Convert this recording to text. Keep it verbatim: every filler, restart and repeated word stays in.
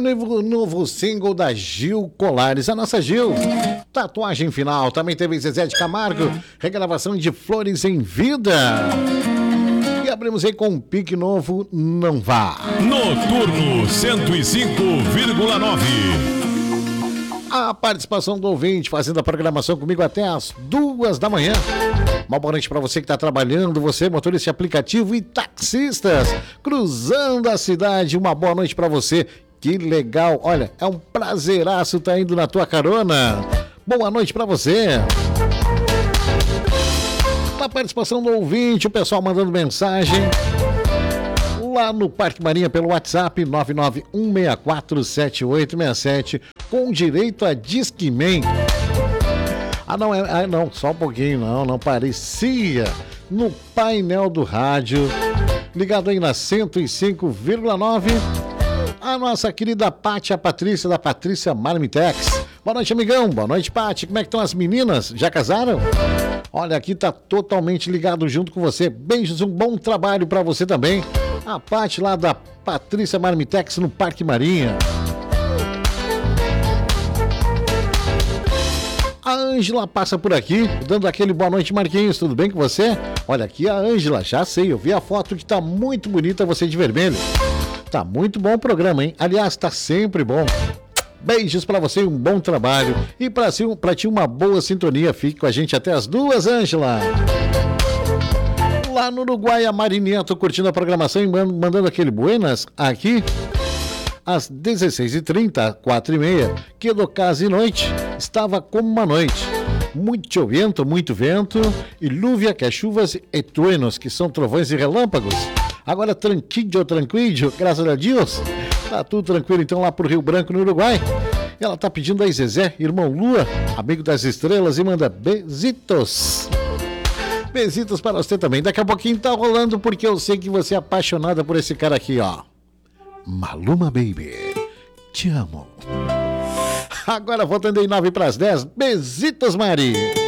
o novo, novo single da Gil Colares, a nossa Gil. Tatuagem Final, também teve Zezé de Camargo, regravação de Flores em Vida. E abrimos aí com um pique novo, Não Vá. Noturno cento e cinco vírgula nove. A participação do ouvinte fazendo a programação comigo até as duas da manhã. Uma boa noite para você que está trabalhando, você motorista de aplicativo e taxistas cruzando a cidade. Uma boa noite para você. Que legal. Olha, é um prazeraço estar indo na tua carona. Boa noite para você. A participação do ouvinte, o pessoal mandando mensagem lá no Parque Marinha pelo WhatsApp nove nove um seis quatro sete oito seis sete com direito a Disque Man. Ah, não, é, ah, não, só um pouquinho, não, não parecia. No painel do rádio, ligado aí na cento e cinco vírgula nove, a nossa querida Pátia Patrícia, da Patrícia Marmitex. Boa noite, amigão. Boa noite, Pátia. Como é que estão as meninas? Já casaram? Olha, aqui tá totalmente ligado junto com você. Beijos, um bom trabalho para você também. A Pátia lá da Patrícia Marmitex no Parque Marinha. A Ângela passa por aqui, dando aquele boa noite, Marquinhos, tudo bem com você? Olha aqui a Ângela, já sei, eu vi a foto que tá muito bonita, você de vermelho. Tá muito bom o programa, hein? Aliás, tá sempre bom. Beijos pra você, um bom trabalho. E pra, si, pra ti uma boa sintonia, fique com a gente até as duas, Ângela. Lá no Uruguai, a Marininha, tô curtindo a programação e mandando aquele buenas aqui. Às dezesseis e trinta, quatro e meia, que do casa e noite estava como uma noite. Muito vento, muito vento, e lúvia, que é chuvas e truenos, que são trovões e relâmpagos. Agora tranquilo, tranquilo, graças a Deus. Tá tudo tranquilo então lá pro Rio Branco, no Uruguai. Ela tá pedindo aí Zezé, irmão Lua, amigo das estrelas, e manda besitos. Besitos para você também. Daqui a pouquinho tá rolando, porque eu sei que você é apaixonada por esse cara aqui, ó. Maluma Baby, te amo. Agora voltando em nove para as dez, besitos, Mari.